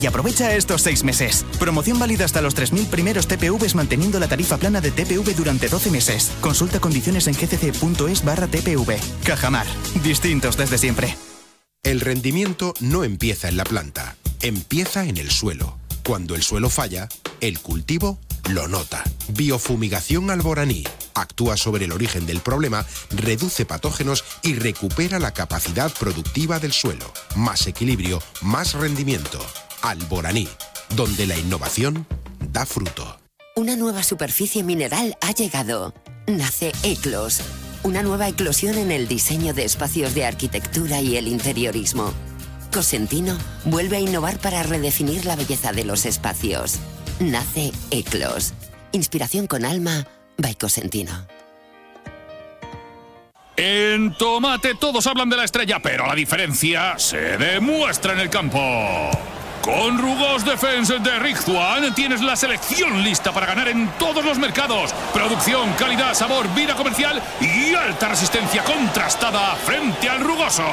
Y aprovecha estos 6 meses. Promoción válida hasta los 3.000 primeros TPVs manteniendo la tarifa plana de TPV durante 12 meses. Consulta condiciones en gcc.es/TPV. Cajamar. Distintos desde siempre. El rendimiento no empieza en la planta, empieza en el suelo. Cuando el suelo falla, el cultivo lo nota. Biofumigación Alboraní. Actúa sobre el origen del problema, reduce patógenos y recupera la capacidad productiva del suelo. Más equilibrio, más rendimiento. Alboraní, donde la innovación da fruto. Una nueva superficie mineral ha llegado. Nace Eclos. Una nueva eclosión en el diseño de espacios de arquitectura y el interiorismo. Cosentino vuelve a innovar para redefinir la belleza de los espacios. Nace Eclos. Inspiración con alma, by Cosentino. En Tomate todos hablan de la estrella, pero la diferencia se demuestra en el campo. Con Rugós Defense de Rizzuan tienes la selección lista para ganar en todos los mercados. Producción, calidad, sabor, vida comercial y alta resistencia contrastada frente al rugoso.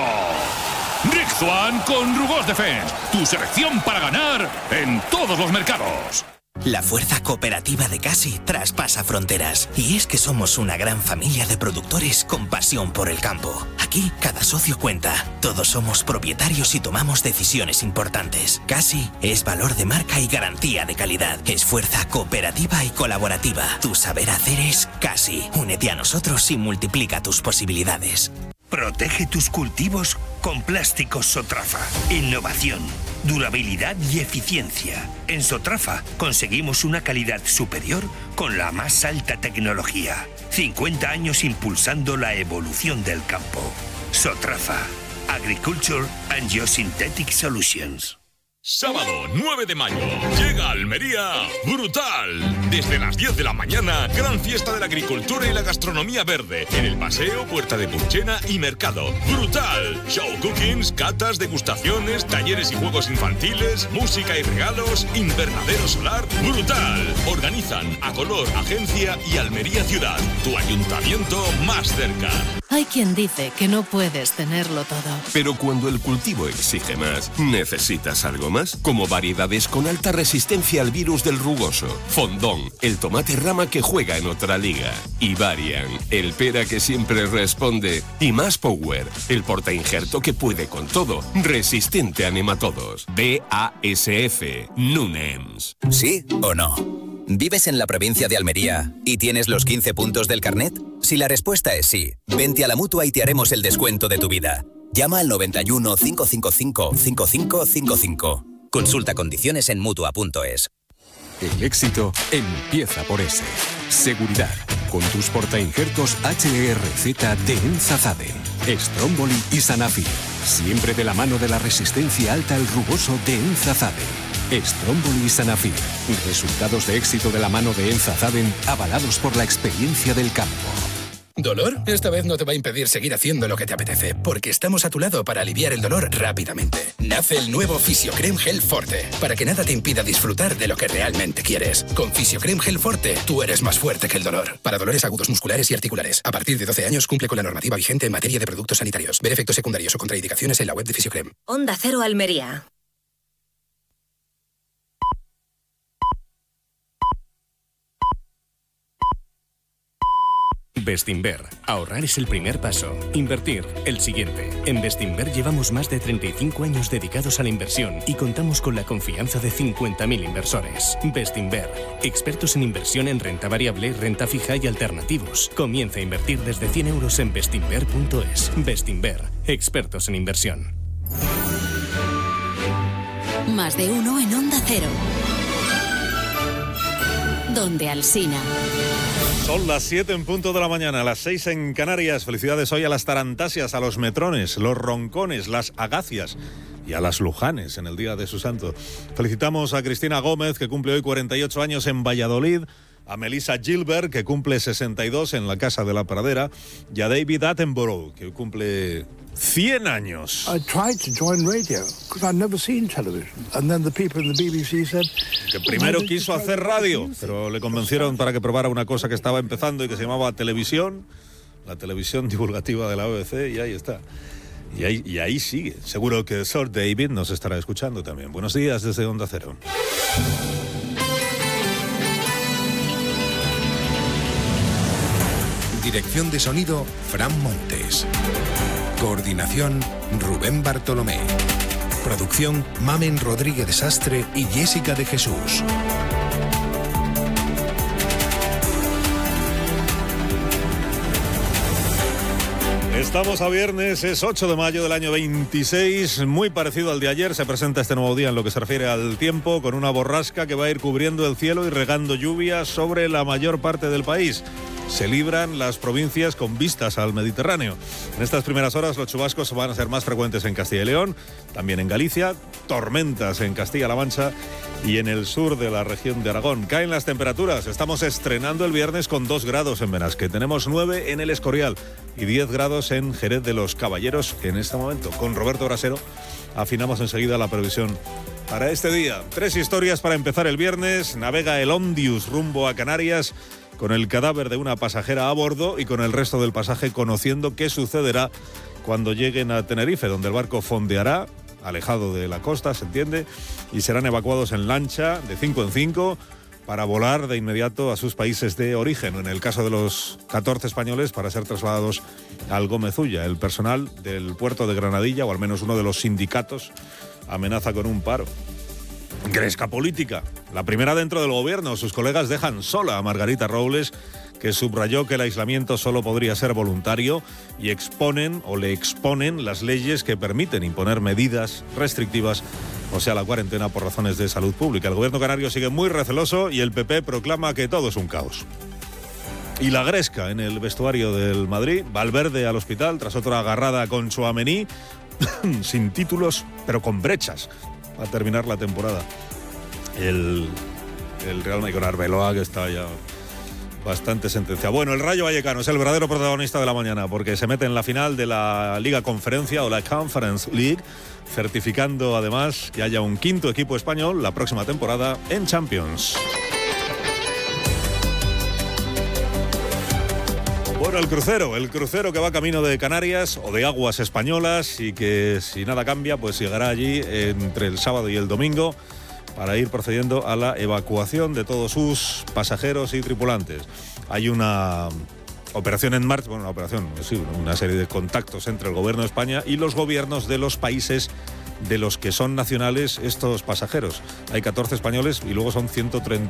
Rizzuan con Rugós Defense, tu selección para ganar en todos los mercados. La fuerza cooperativa de Casi traspasa fronteras. Y es que somos una gran familia de productores con pasión por el campo. Aquí cada socio cuenta. Todos somos propietarios y tomamos decisiones importantes. Casi es valor de marca y garantía de calidad. Es fuerza cooperativa y colaborativa. Tu saber hacer es Casi. Únete a nosotros y multiplica tus posibilidades. Protege tus cultivos con plásticos Sotrafa. Innovación, durabilidad y eficiencia. En Sotrafa conseguimos una calidad superior con la más alta tecnología. 50 años impulsando la evolución del campo. Sotrafa. Agriculture and Geosynthetic Solutions. Sábado 9 de mayo, llega a Almería Brutal. Desde las 10 de la mañana, gran fiesta de la agricultura y la gastronomía verde. En el paseo, Puerta de Purchena y Mercado. Brutal. Show cookings, catas, degustaciones, talleres y juegos infantiles, música y regalos, invernadero solar. Brutal. Organizan Acolor Agencia y Almería Ciudad. Tu ayuntamiento más cerca. Hay quien dice que no puedes tenerlo todo. Pero cuando el cultivo exige más, ¿necesitas algo más? Como variedades con alta resistencia al virus del rugoso. Fondón, el tomate rama que juega en otra liga. Y Varian, el pera que siempre responde. Y Más Power, el portainjerto que puede con todo. Resistente a nematodos. BASF, Nunems. ¿Sí o no? ¿Vives en la provincia de Almería y tienes los 15 puntos del carnet? Si la respuesta es sí, vente a la Mutua y te haremos el descuento de tu vida. Llama al 91 555 5555. Consulta condiciones en Mutua.es. El éxito empieza por S. Seguridad. Con tus portainjertos HRZ de Enzazade, Stromboli y Sanafil. Siempre de la mano de la resistencia alta al rugoso de Enzazade. Stromboli y Sanafil. Resultados de éxito de la mano de Enzazaden, avalados por la experiencia del campo. ¿Dolor? Esta vez no te va a impedir seguir haciendo lo que te apetece, porque estamos a tu lado para aliviar el dolor rápidamente. Nace el nuevo Fisiocrem Gel Forte, para que nada te impida disfrutar de lo que realmente quieres. Con Fisiocrem Gel Forte, tú eres más fuerte que el dolor. Para dolores agudos musculares y articulares. A partir de 12 años cumple con la normativa vigente en materia de productos sanitarios. Ver efectos secundarios o contraindicaciones en la web de Fisiocrem. Onda Cero Almería. Bestinver. Ahorrar es el primer paso. Invertir, el siguiente. En Bestinver llevamos más de 35 años dedicados a la inversión y contamos con la confianza de 50.000 inversores. Bestinver. Expertos en inversión en renta variable, renta fija y alternativos. Comienza a invertir desde 100 euros en bestinver.es. Bestinver. Expertos en inversión. Más de uno en Onda Cero. Donde Alsina. Son las 7 en punto de la mañana, las 6 en Canarias. Felicidades hoy a las tarantasias, a los metrones, los roncones, las agacias y a las lujanes en el día de su santo. Felicitamos a Cristina Gómez, que cumple hoy 48 años en Valladolid, a Melissa Gilbert, que cumple 62 en la Casa de la Pradera, y a David Attenborough, que cumple 100 años. I tried to join radio because I'd never seen television, and then the people in the BBC said que primero quiso hacer radio, pero le convencieron para que probara una cosa que estaba empezando y que se llamaba televisión, la televisión divulgativa de la BBC, y ahí está. Y ahí sigue. Seguro que Sir David nos estará escuchando también. Buenos días desde Onda Cero. Dirección de sonido, Fran Montes. Coordinación, Rubén Bartolomé. Producción, Mamen Rodríguez Sastre y Jessica de Jesús. Estamos a viernes, es 8 de mayo del año 26, muy parecido al de ayer. Se presenta este nuevo día en lo que se refiere al tiempo, con una borrasca que va a ir cubriendo el cielo y regando lluvia sobre la mayor parte del país. Se libran las provincias con vistas al Mediterráneo. En estas primeras horas los chubascos van a ser más frecuentes en Castilla y León, también en Galicia, tormentas en Castilla-La Mancha y en el sur de la región de Aragón. Caen las temperaturas, estamos estrenando el viernes con 2 grados en Benasque, tenemos 9 en el Escorial y 10 grados en Jerez de los Caballeros en este momento. Con Roberto Brasero afinamos enseguida la previsión para este día. 3 historias para empezar el viernes. Navega el Ondius rumbo a Canarias con el cadáver de una pasajera a bordo y con el resto del pasaje conociendo qué sucederá cuando lleguen a Tenerife, donde el barco fondeará, alejado de la costa, se entiende, y serán evacuados en lancha de 5 en 5 para volar de inmediato a sus países de origen. En el caso de los 14 españoles, para ser trasladados al Gómez Ulla. El personal del puerto de Granadilla, o al menos uno de los sindicatos, amenaza con un paro. Gresca política. La primera dentro del gobierno. Sus colegas dejan sola a Margarita Robles, que subrayó que el aislamiento solo podría ser voluntario, y le exponen las leyes que permiten imponer medidas restrictivas, o sea, la cuarentena por razones de salud pública. El gobierno canario sigue muy receloso y el PP proclama que todo es un caos. Y la gresca en el vestuario del Madrid. Valverde al hospital tras otra agarrada con Tchouaméni, sin títulos, pero con brechas, a terminar la temporada. El Real Madrid con Arbeloa, que está ya bastante sentenciado. Bueno, el Rayo Vallecano es el verdadero protagonista de la mañana, porque se mete en la final de la Liga Conferencia, o la Conference League, certificando además que haya un quinto equipo español la próxima temporada en Champions. Bueno, el crucero que va camino de Canarias o de aguas españolas, y que si nada cambia pues llegará allí entre el sábado y el domingo para ir procediendo a la evacuación de todos sus pasajeros y tripulantes. Hay una operación en marcha, una serie de contactos entre el gobierno de España y los gobiernos de los países de los que son nacionales estos pasajeros. Hay 14 españoles y luego son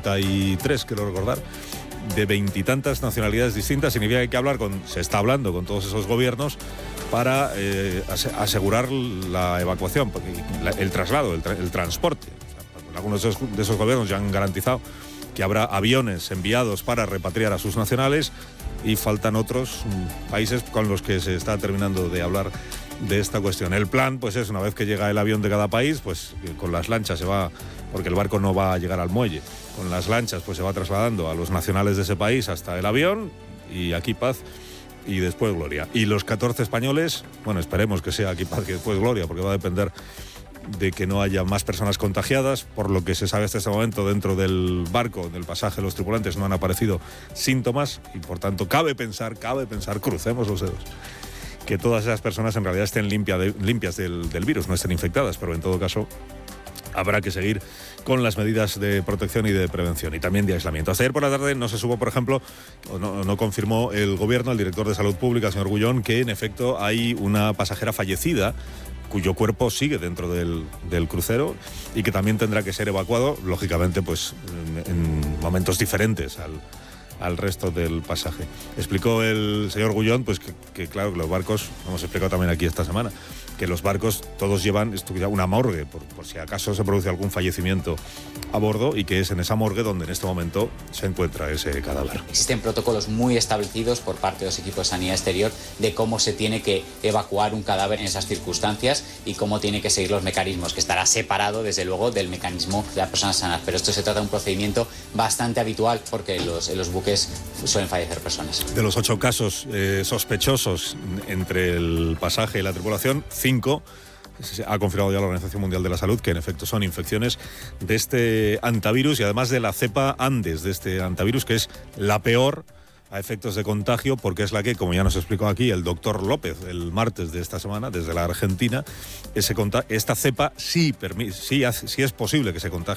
133, quiero recordar, de 20 y tantas nacionalidades distintas. Significa que hay que se está hablando con todos esos gobiernos para asegurar la evacuación, el traslado, el transporte. Algunos de esos gobiernos ya han garantizado que habrá aviones enviados para repatriar a sus nacionales, y faltan otros países con los que se está terminando de hablar de esta cuestión. El plan pues es, una vez que llega el avión de cada país, pues con las lanchas se va, porque el barco no va a llegar al muelle, con las lanchas pues se va trasladando a los nacionales de ese país hasta el avión, y aquí paz y después gloria. Y los 14 españoles, bueno, esperemos que sea aquí paz y después gloria, porque va a depender de que no haya más personas contagiadas. Por lo que se sabe hasta este momento, dentro del barco, del pasaje, los tripulantes no han aparecido síntomas, y por tanto cabe pensar, crucemos los dedos, que todas esas personas en realidad estén limpias del virus, no estén infectadas, pero en todo caso habrá que seguir con las medidas de protección y de prevención, y también de aislamiento. Hasta ayer por la tarde no se supo, por ejemplo, o no confirmó el gobierno, el director de Salud Pública, señor Gullón, que en efecto hay una pasajera fallecida cuyo cuerpo sigue dentro del crucero, y que también tendrá que ser evacuado, lógicamente, pues en momentos diferentes al resto del pasaje. Explicó el señor Gullón pues que claro, que los barcos, hemos explicado también aquí esta semana, que los barcos todos llevan una morgue por si acaso se produce algún fallecimiento a bordo, y que es en esa morgue donde en este momento se encuentra ese cadáver. Existen protocolos muy establecidos por parte de los equipos de sanidad exterior de cómo se tiene que evacuar un cadáver en esas circunstancias y cómo tiene que seguir los mecanismos, que estará separado desde luego del mecanismo de las personas sanas. Pero esto se trata de un procedimiento bastante habitual, porque en los buques suelen fallecer personas. De los 8 casos sospechosos entre el pasaje y la tripulación, 5 ha confirmado ya la Organización Mundial de la Salud que en efecto son infecciones de este hantavirus, y además de la cepa Andes de este hantavirus, que es la peor a efectos de contagio, porque es la que, como ya nos explicó aquí el doctor López el martes de esta semana, desde la Argentina, esta cepa sí es posible que se contagie